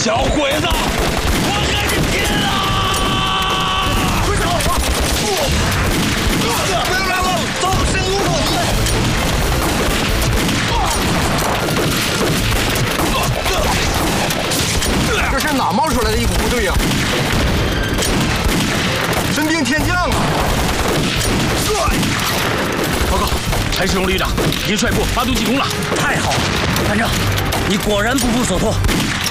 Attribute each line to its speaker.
Speaker 1: 小鬼子，我和你拼了！
Speaker 2: 快走！来，走，深入我这是哪冒出来的一股部队呀？真兵天将啊！
Speaker 1: 报告，陈世荣旅长已经率部发动进攻了。
Speaker 3: 太好了，班长，你果然不负所托。